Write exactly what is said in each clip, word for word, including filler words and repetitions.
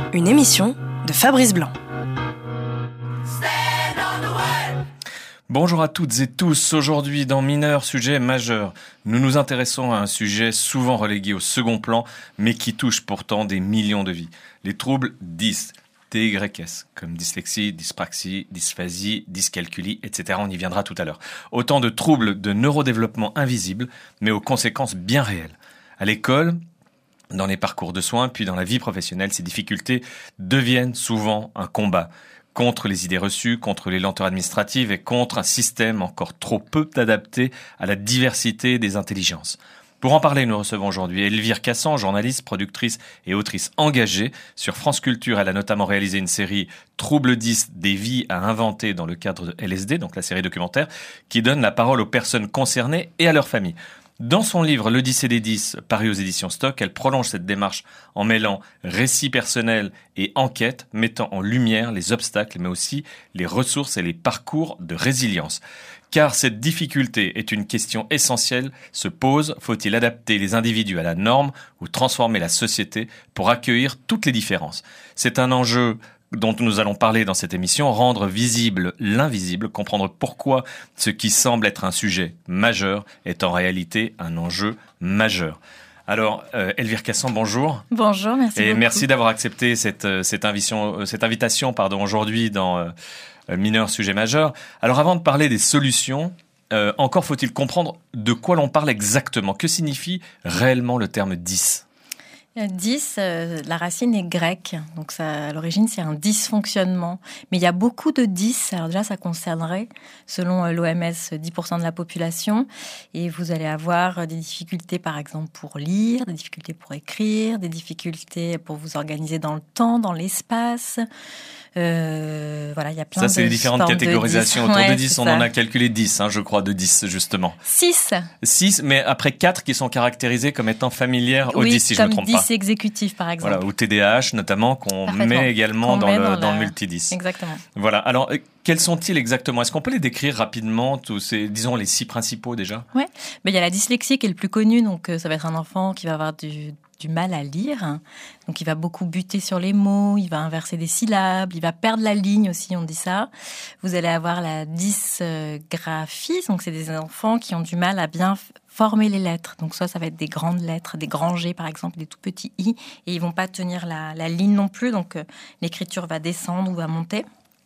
Une émission de Fabrice Blanc. Bonjour à toutes et tous. Aujourd'hui, dans Mineur, sujet majeur, nous nous intéressons à un sujet souvent relégué au second plan, mais qui touche pourtant des millions de vies. Les troubles dys, D Y S, comme dyslexie, dyspraxie, dysphasie, dyscalculie, et cetera. On y viendra tout à l'heure. Autant de troubles de neurodéveloppement invisibles, mais aux conséquences bien réelles. À l'école, dans les parcours de soins, puis dans la vie professionnelle, ces difficultés deviennent souvent un combat contre les idées reçues, contre les lenteurs administratives et contre un système encore trop peu adapté à la diversité des intelligences. Pour en parler, nous recevons aujourd'hui Elvire Cassan, journaliste, productrice et autrice engagée. Sur France Culture, elle a notamment réalisé une série Troubles dys, des vies à inventer dans le cadre de L S D, donc la série documentaire, qui donne la parole aux personnes concernées et à leurs familles. Dans son livre L'Odyssée des dys, paru aux éditions Stock, elle prolonge cette démarche en mêlant récits personnels et enquêtes, mettant en lumière les obstacles, mais aussi les ressources et les parcours de résilience. Car cette difficulté est une question essentielle, se pose, faut-il adapter les individus à la norme ou transformer la société pour accueillir toutes les différences ? C'est un enjeu dont nous allons parler dans cette émission, rendre visible l'invisible, comprendre pourquoi ce qui semble être un sujet majeur est en réalité un enjeu majeur. Alors, euh, Elvire Cassan, bonjour. Bonjour, merci Et beaucoup. merci d'avoir accepté cette, cette, invitation, cette invitation pardon, aujourd'hui dans euh, Mineur, sujet majeur. Alors, avant de parler des solutions, euh, encore faut-il comprendre de quoi l'on parle exactement. Que signifie réellement le terme dys ? dys, euh, la racine est grecque, donc ça, à l'origine c'est un dysfonctionnement. Mais il y a beaucoup de dys, alors déjà ça concernerait, selon euh, l'O M S, dix pour cent de la population. Et vous allez avoir des difficultés par exemple pour lire, des difficultés pour écrire, des difficultés pour vous organiser dans le temps, dans l'espace. Euh, voilà, il y a plein ça, de c'est les différentes catégorisations de autour ouais, de dys. On ça. en a calculé dix, hein, je crois, de dix, justement. six. six, mais après quatre qui sont caractérisés comme étant familières au oui, dys, si je ne me trompe pas. comme dys exécutif, par exemple. Voilà, ou T D A H, notamment, qu'on met également qu'on dans, met le, dans, dans la... le multidys. Exactement. Voilà. Alors, euh, quels sont-ils exactement ? Est-ce qu'on peut les décrire rapidement, tous ces, disons, les six principaux, déjà ? Oui. Mais il y a la dyslexie qui est le plus connu. Donc, euh, ça va être un enfant qui va avoir du... du mal à lire, donc il va beaucoup buter sur les mots, il va inverser des syllabes, il va perdre la ligne aussi, on dit ça. Vous allez avoir la dysgraphie, donc c'est des enfants qui ont du mal à bien former les lettres. Donc soit ça va être des grandes lettres, des grands G par exemple, des tout petits I, et ils vont pas tenir la, la ligne non plus, donc euh, l'écriture va descendre ou va monter.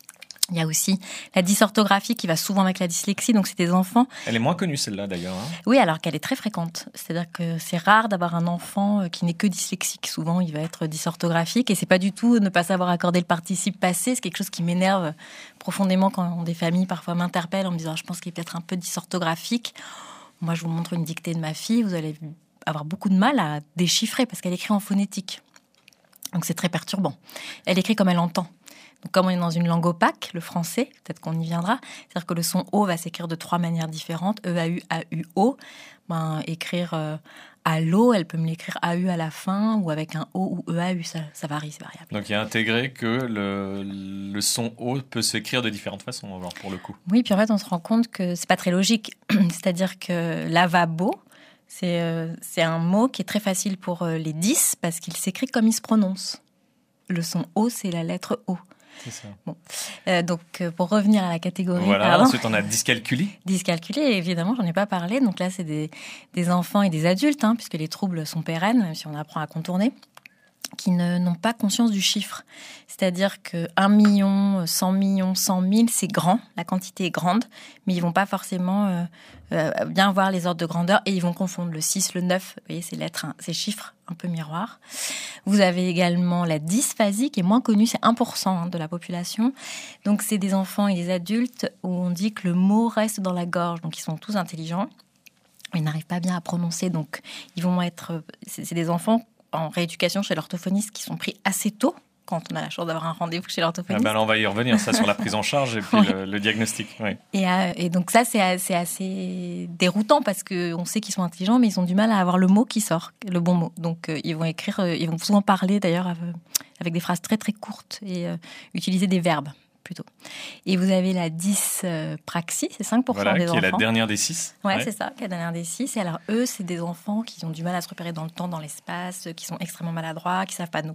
Il y a aussi la dysorthographie qui va souvent avec la dyslexie, donc c'est des enfants... Elle est moins connue celle-là d'ailleurs. Hein. Oui, alors qu'elle est très fréquente. C'est-à-dire que c'est rare d'avoir un enfant qui n'est que dyslexique. Souvent, il va être dysorthographique et c'est pas du tout ne pas savoir accorder le participe passé. C'est quelque chose qui m'énerve profondément quand des familles parfois m'interpellent en me disant « je pense qu'il est peut-être un peu dysorthographique ». Moi, je vous montre une dictée de ma fille, vous allez avoir beaucoup de mal à déchiffrer parce qu'elle écrit en phonétique. Donc c'est très perturbant. Elle écrit comme elle entend. Donc, comme on est dans une langue opaque, le français, peut-être qu'on y viendra, c'est-à-dire que le son O va s'écrire de trois manières différentes, E A U, A U O. Ben, écrire euh, à l'O, elle peut me l'écrire A U à la fin, ou avec un O ou E A U, ça, ça varie, c'est variable. Donc il y a intégré que le, le son O peut s'écrire de différentes façons, alors, pour le coup. Oui, puis en fait, on se rend compte que c'est pas très logique. C'est-à-dire que lavabo, c'est, euh, c'est un mot qui est très facile pour euh, les dys, parce qu'il s'écrit comme il se prononce. Le son O, c'est la lettre O. C'est ça. Bon. Euh, donc, euh, pour revenir à la catégorie... Voilà, pardon, ensuite on a dyscalculie. Dyscalculie, évidemment, j'en ai pas parlé. Donc là, c'est des, des enfants et des adultes, hein, puisque les troubles sont pérennes, même si on apprend à contourner, qui ne, n'ont pas conscience du chiffre. C'est-à-dire que un million, cent millions, cent mille, c'est grand, la quantité est grande, mais ils vont pas forcément euh, euh, bien voir les ordres de grandeur et ils vont confondre le six, le neuf, vous voyez, ces lettres, hein, ces chiffres un peu miroirs. Vous avez également la dysphasie, qui est moins connue, c'est un pour cent hein, de la population. Donc, c'est des enfants et des adultes où on dit que le mot reste dans la gorge, donc ils sont tous intelligents, mais ils n'arrivent pas bien à prononcer, donc ils vont être... C'est, c'est des enfants en rééducation chez l'orthophoniste qui sont pris assez tôt, quand on a la chance d'avoir un rendez-vous chez l'orthophoniste. Ah ben là, on va y revenir, ça, sur la prise en charge et puis oui. le, le diagnostic. Oui. Et, euh, et donc ça, c'est, c'est assez déroutant parce qu'on sait qu'ils sont intelligents, mais ils ont du mal à avoir le mot qui sort, le bon mot. Donc euh, ils vont écrire, euh, ils vont souvent parler d'ailleurs euh, avec des phrases très très courtes et euh, utiliser des verbes plutôt. Et vous avez la dyspraxie, c'est cinq pour cent voilà, des qui enfants. est la dernière des six. Ouais, ouais, c'est ça, qui est la dernière des six. Et alors eux, c'est des enfants qui ont du mal à se repérer dans le temps, dans l'espace, qui sont extrêmement maladroits, qui savent pas nouer.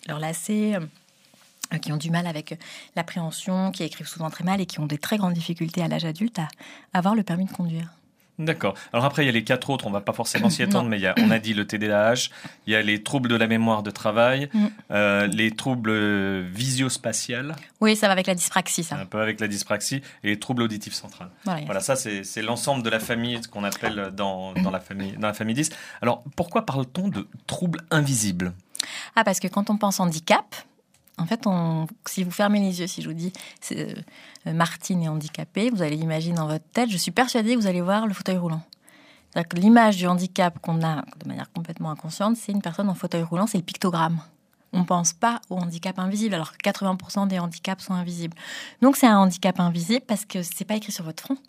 leurs lacets, euh, qui ont du mal avec l'appréhension, qui écrivent souvent très mal et qui ont des très grandes difficultés à l'âge adulte à avoir le permis de conduire. D'accord. Alors après, il y a les quatre autres, on ne va pas forcément s'y étendre, mais il y a, on a dit le T D A H, il y a les troubles de la mémoire de travail, mm. euh, les troubles visio-spatials. Oui, ça va avec la dyspraxie, ça. Un peu avec la dyspraxie, et les troubles auditifs centrales. Voilà, voilà ça, c'est, c'est l'ensemble de la famille, ce qu'on appelle dans, dans, la famille, dans la famille dix. Alors, pourquoi parle-t-on de troubles invisibles ? Ah, parce que quand on pense handicap, en fait, on, si vous fermez les yeux, si je vous dis c'est, euh, Martine est handicapée, vous allez l'imaginer dans votre tête. Je suis persuadée que vous allez voir le fauteuil roulant. C'est-à-dire que l'image du handicap qu'on a de manière complètement inconsciente, c'est une personne en fauteuil roulant, c'est le pictogramme. On ne pense pas au handicap invisible, alors que quatre-vingts pour cent des handicaps sont invisibles. Donc c'est un handicap invisible parce que ce n'est pas écrit sur votre front.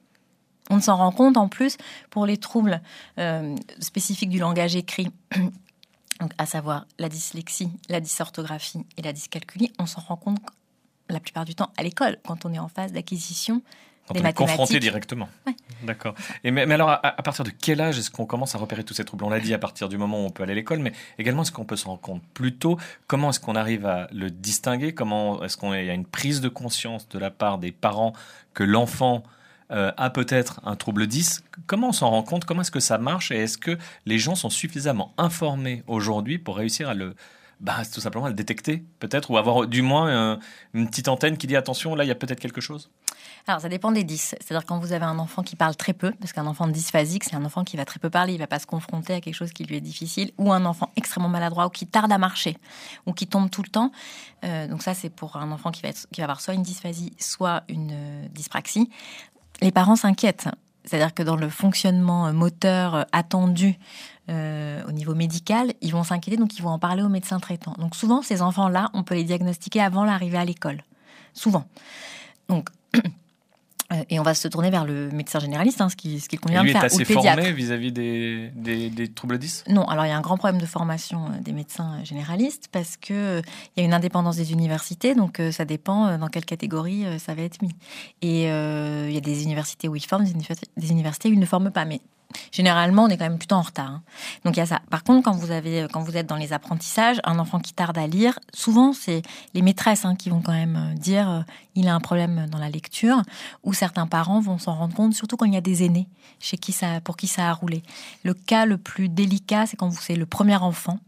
On s'en rend compte en plus pour les troubles euh, spécifiques du langage écrit. Donc, à savoir la dyslexie, la dysorthographie et la dyscalculie, on s'en rend compte la plupart du temps à l'école, quand on est en phase d'acquisition quand des on mathématiques. Est confronté directement. Ouais. D'accord. Et mais, mais alors, à, à partir de quel âge est-ce qu'on commence à repérer tous ces troubles ? On l'a dit, à partir du moment où on peut aller à l'école, mais également, est-ce qu'on peut s'en rendre compte plus tôt ? Comment est-ce qu'on arrive à le distinguer ? Comment est-ce qu'il y a une prise de conscience de la part des parents que l'enfant Euh, a peut-être un trouble dys. Comment on s'en rend compte ? Comment est-ce que ça marche ? Et est-ce que les gens sont suffisamment informés aujourd'hui pour réussir à le, bah, tout simplement à le détecter, peut-être, ou avoir du moins euh, une petite antenne qui dit attention, là, il y a peut-être quelque chose ? Alors, ça dépend des dys. C'est-à-dire quand vous avez un enfant qui parle très peu, parce qu'un enfant dysphasique, c'est un enfant qui va très peu parler, il ne va pas se confronter à quelque chose qui lui est difficile, ou un enfant extrêmement maladroit, ou qui tarde à marcher, ou qui tombe tout le temps. Euh, donc ça, c'est pour un enfant qui va, être, qui va avoir soit une dysphasie, soit une euh, dyspraxie. Les parents s'inquiètent, c'est-à-dire que dans le fonctionnement moteur attendu euh, au niveau médical, ils vont s'inquiéter, donc ils vont en parler au médecin traitant. Donc souvent, ces enfants-là, on peut les diagnostiquer avant l'arrivée à l'école. Souvent. Donc, euh, et on va se tourner vers le médecin généraliste, hein, ce qui, ce qu'il convient de faire. Et lui est assez formé vis-à-vis des, des, des troubles dys ? Non, alors il y a un grand problème de formation des médecins généralistes parce qu'il euh, y a une indépendance des universités, donc euh, ça dépend euh, dans quelle catégorie euh, ça va être mis. Et il euh, y a des universités où ils forment, des, univers- des universités où ils ne forment pas, mais généralement, on est quand même plutôt en retard. Hein. Donc il y a ça. Par contre, quand vous avez, quand vous êtes dans les apprentissages, un enfant qui tarde à lire, souvent c'est les maîtresses hein, qui vont quand même dire euh, il a un problème dans la lecture, ou certains parents vont s'en rendre compte, surtout quand il y a des aînés chez qui ça, pour qui ça a roulé. Le cas le plus délicat, c'est quand vous c'est le premier enfant.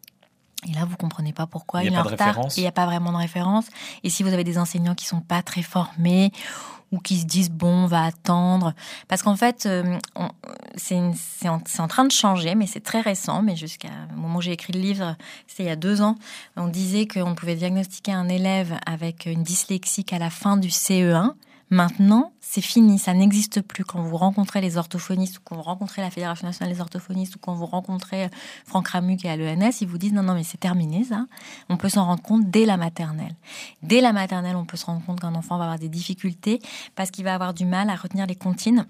Et là, vous comprenez pas pourquoi il, il est en retard et il n'y a pas vraiment de référence. Et si vous avez des enseignants qui sont pas très formés ou qui se disent bon, on va attendre, parce qu'en fait, euh, on, c'est, une, c'est, en, c'est en train de changer, mais c'est très récent. Mais jusqu'à au moment où j'ai écrit le livre, c'était il y a deux ans, on disait qu'on pouvait diagnostiquer un élève avec une dyslexie à la fin du C E un. Maintenant, c'est fini, ça n'existe plus. Quand vous rencontrez les orthophonistes, ou quand vous rencontrez la Fédération nationale des orthophonistes, ou quand vous rencontrez Franck Ramu qui est à l'E N S, ils vous disent non, non, mais c'est terminé ça. On peut s'en rendre compte dès la maternelle. Dès la maternelle, on peut se rendre compte qu'un enfant va avoir des difficultés parce qu'il va avoir du mal à retenir les comptines.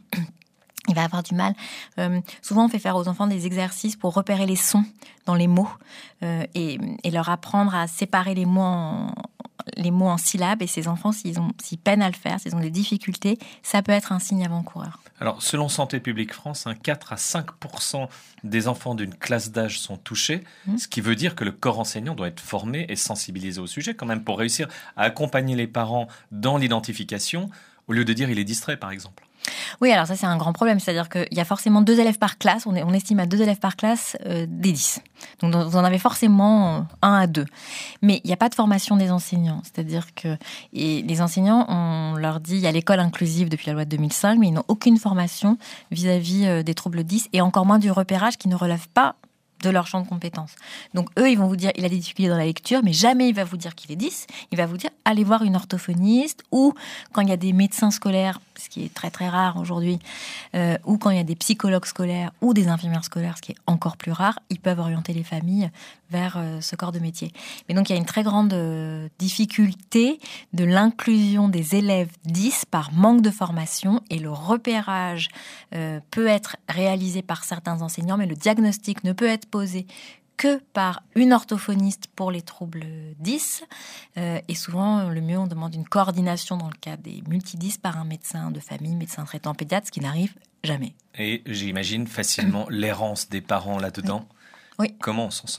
Il va avoir du mal. Euh, souvent, on fait faire aux enfants des exercices pour repérer les sons dans les mots euh, et, et leur apprendre à séparer les mots en les mots en syllabes, et ces enfants, s'ils, ont, s'ils peinent à le faire, s'ils ont des difficultés, ça peut être un signe avant-coureur. Alors, selon Santé publique France, hein, quatre à cinq pour cent des enfants d'une classe d'âge sont touchés, mmh. ce qui veut dire que le corps enseignant doit être formé et sensibilisé au sujet, quand même, pour réussir à accompagner les parents dans l'identification, au lieu de dire « il est distrait », par exemple. Oui, alors ça, c'est un grand problème. C'est-à-dire qu'il y a forcément deux élèves par classe. On, est, on estime à deux élèves par classe euh, des dys. Donc, vous en avez forcément un à deux. Mais il n'y a pas de formation des enseignants. C'est-à-dire que et les enseignants, on leur dit, il y a l'école inclusive depuis la loi de deux mille cinq, mais ils n'ont aucune formation vis-à-vis euh, des troubles dys et encore moins du repérage qui ne relève pas de leur champ de compétences. Donc eux, ils vont vous dire il a des difficultés dans la lecture, mais jamais il va vous dire qu'il est dys. Il va vous dire allez voir une orthophoniste, ou quand il y a des médecins scolaires, ce qui est très très rare aujourd'hui, euh, ou quand il y a des psychologues scolaires ou des infirmières scolaires, ce qui est encore plus rare, ils peuvent orienter les familles vers euh, ce corps de métier. Mais donc il y a une très grande euh, difficulté de l'inclusion des élèves dys par manque de formation, et le repérage euh, peut être réalisé par certains enseignants, mais le diagnostic ne peut être posé que par une orthophoniste pour les troubles dys. Euh, et souvent, le mieux, on demande une coordination dans le cas des multidys par un médecin de famille, médecin traitant pédiatre, ce qui n'arrive jamais. Et j'imagine facilement l'errance des parents là-dedans. Oui. Comment on s'en sort ?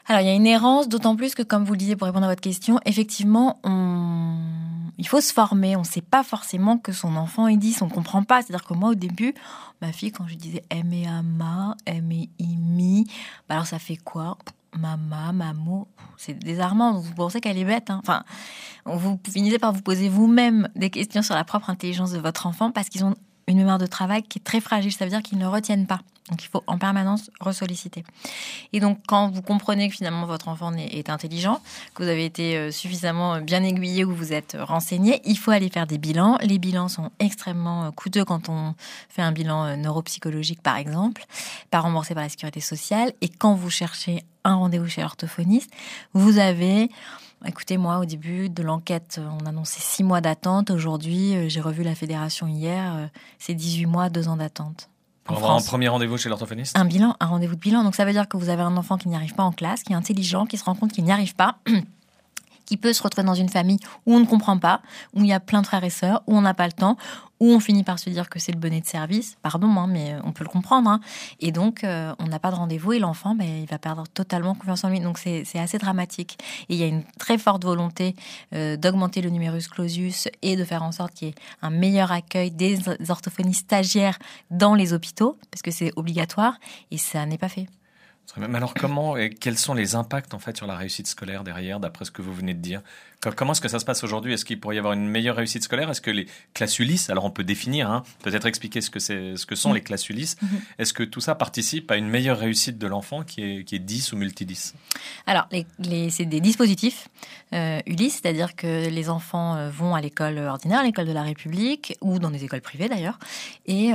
Alors, il y a une errance, d'autant plus que, comme vous le disiez pour répondre à votre question, effectivement, on... il faut se former. On ne sait pas forcément que son enfant est dix, on ne comprend pas. C'est-à-dire que moi, au début, ma fille, quand je lui disais « aimer ama »,« aimer imi », bah alors ça fait quoi ? Mama, mamo, c'est désarmant. Vous pensez qu'elle est bête, hein. Enfin, vous finissez par vous poser vous-même des questions sur la propre intelligence de votre enfant parce qu'ils ont une mémoire de travail qui est très fragile. Ça veut dire qu'ils ne retiennent pas. Donc, il faut en permanence ressolliciter. Et donc, quand vous comprenez que finalement votre enfant est intelligent, que vous avez été suffisamment bien aiguillé ou vous êtes renseigné, il faut aller faire des bilans. Les bilans sont extrêmement coûteux quand on fait un bilan neuropsychologique, par exemple, pas remboursé par la sécurité sociale. Et quand vous cherchez un rendez-vous chez l'orthophoniste, vous avez... Écoutez, moi, au début de l'enquête, on annonçait six mois d'attente. Aujourd'hui, j'ai revu la fédération hier, c'est dix-huit mois, deux ans d'attente. Pour avoir un premier rendez-vous chez l'orthophoniste ? Un bilan, un rendez-vous de bilan. Donc ça veut dire que vous avez un enfant qui n'y arrive pas en classe, qui est intelligent, qui se rend compte qu'il n'y arrive pas, qui peut se retrouver dans une famille où on ne comprend pas, où il y a plein de frères et sœurs, où on n'a pas le temps, où on finit par se dire que c'est le bonnet de service. Pardon, hein, mais on peut le comprendre. Hein. Et donc, euh, on n'a pas de rendez-vous et l'enfant, ben, il va perdre totalement confiance en lui. Donc, c'est, c'est assez dramatique. Et il y a une très forte volonté euh, d'augmenter le numerus clausus et de faire en sorte qu'il y ait un meilleur accueil des orthophonistes stagiaires dans les hôpitaux, parce que c'est obligatoire et ça n'est pas fait. Mais alors comment et quels sont les impacts en fait sur la réussite scolaire derrière, d'après ce que vous venez de dire ? Comment est-ce que ça se passe aujourd'hui ? Est-ce qu'il pourrait y avoir une meilleure réussite scolaire ? Est-ce que les classes Ulysse, alors on peut définir, hein, peut-être expliquer ce que c'est, ce que sont mmh. les classes Ulysse. Mmh. Est-ce que tout ça participe à une meilleure réussite de l'enfant qui est qui est dix ou multi-dix ? Alors les, les, c'est des dispositifs euh, Ulysse, c'est-à-dire que les enfants vont à l'école ordinaire, à l'école de la République ou dans des écoles privées d'ailleurs, et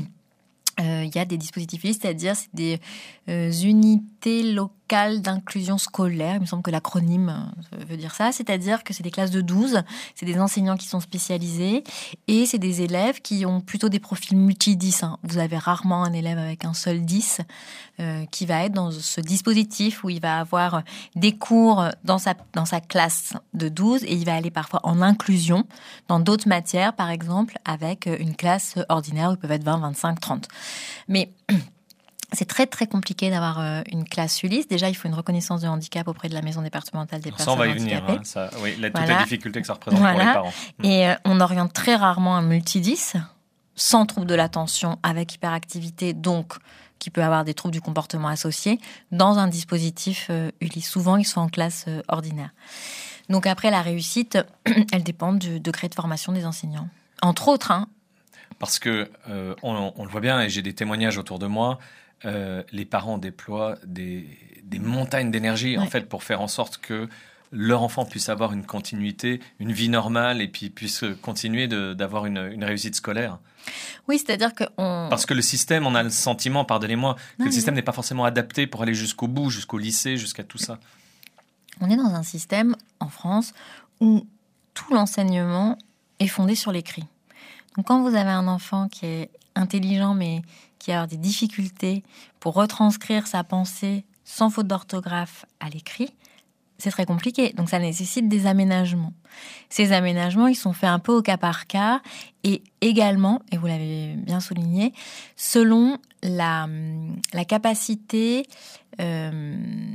il euh, y a des dispositifs, c'est-à-dire c'est des euh, unités locales d'inclusion scolaire. Il me semble que l'acronyme veut dire ça. C'est-à-dire que c'est des classes de douze, c'est des enseignants qui sont spécialisés et c'est des élèves qui ont plutôt des profils multi-dix. Hein. Vous avez rarement un élève avec un seul dix euh, qui va être dans ce dispositif où il va avoir des cours dans sa, dans sa classe de douze et il va aller parfois en inclusion dans d'autres matières, par exemple, avec une classe ordinaire où ils peuvent être vingt, vingt-cinq, trente. Mais c'est très très compliqué d'avoir une classe Ulysse. Déjà, il faut une reconnaissance de handicap auprès de la maison départementale des personnes handicapées. Ça, on va y venir. Hein, ça, oui, la, toute voilà. la difficulté que ça représente voilà. pour les parents. Et euh, on oriente très rarement un multi-dix, sans trouble de l'attention, avec hyperactivité, donc qui peut avoir des troubles du comportement associés, dans un dispositif euh, Ulysse. Souvent, ils sont en classe euh, ordinaire. Donc après, la réussite, elle dépend du degré de formation des enseignants. Entre autres, hein. Parce que euh, on, on le voit bien, et j'ai des témoignages autour de moi, euh, les parents déploient des, des montagnes d'énergie ouais. en fait pour faire en sorte que leur enfant puisse avoir une continuité, une vie normale, et puis puisse continuer de, d'avoir une, une réussite scolaire. Oui, c'est-à-dire que on... parce que le système, on a le sentiment, pardonnez-moi, que non, le système non. n'est pas forcément adapté pour aller jusqu'au bout, jusqu'au lycée, jusqu'à tout ça. On est dans un système en France où tout l'enseignement est fondé sur l'écrit. Donc, quand vous avez un enfant qui est intelligent, mais qui a des difficultés pour retranscrire sa pensée sans faute d'orthographe à l'écrit, c'est très compliqué. Donc, ça nécessite des aménagements. Ces aménagements, ils sont faits un peu au cas par cas et également, et vous l'avez bien souligné, selon la, la capacité euh,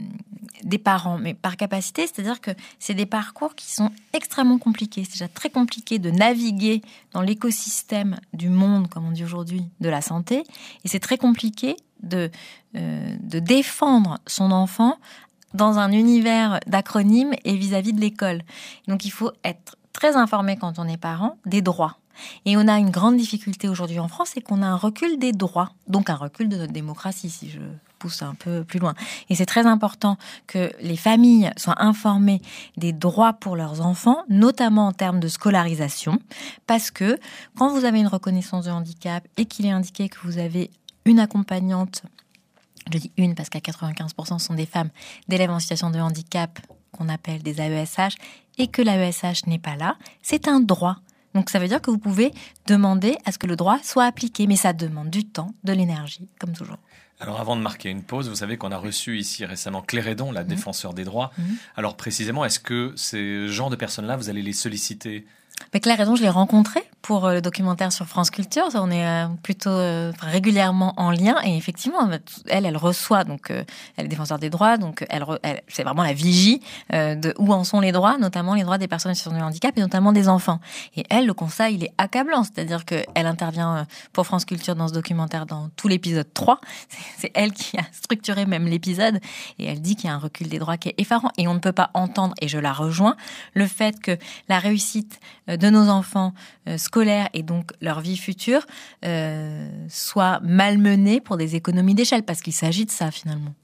des parents. Mais par capacité, c'est-à-dire que c'est des parcours qui sont extrêmement compliqués. C'est déjà très compliqué de naviguer dans l'écosystème du monde, comme on dit aujourd'hui, de la santé. Et c'est très compliqué de, euh, de défendre son enfant dans un univers d'acronymes et vis-à-vis de l'école. Donc, il faut être très informé quand on est parent des droits. Et on a une grande difficulté aujourd'hui en France, c'est qu'on a un recul des droits, donc un recul de notre démocratie, si je pousse un peu plus loin. Et c'est très important que les familles soient informées des droits pour leurs enfants, notamment en termes de scolarisation, parce que quand vous avez une reconnaissance de handicap et qu'il est indiqué que vous avez une accompagnante, je dis une parce qu'à quatre-vingt-quinze pour cent sont des femmes d'élèves en situation de handicap qu'on appelle des A E S H et que l'A E S H n'est pas là, c'est un droit. Donc ça veut dire que vous pouvez demander à ce que le droit soit appliqué, mais ça demande du temps, de l'énergie, comme toujours. Alors avant de marquer une pause, vous savez qu'on a reçu ici récemment Claire Hédon, la mmh. défenseur des droits. Mmh. Alors précisément, est-ce que ces genres de personnes-là, vous allez les solliciter ? Mais Claire Hédon, je l'ai rencontrée pour le documentaire sur France Culture. On est plutôt euh, régulièrement en lien. Et effectivement, elle, elle reçoit, donc euh, elle est défenseur des droits, donc elle, elle c'est vraiment la vigie euh, de où en sont les droits, notamment les droits des personnes en situation de handicap et notamment des enfants. Et elle, le constat, il est accablant. C'est-à-dire qu'elle intervient pour France Culture dans ce documentaire dans tout l'épisode trois. C'est, c'est elle qui a structuré même l'épisode. Et elle dit qu'il y a un recul des droits qui est effarant. Et on ne peut pas entendre, et je la rejoins, le fait que la réussite de nos enfants euh, scolaires et donc leur vie future euh, soit malmenée pour des économies d'échelle. Parce qu'il s'agit de ça, finalement.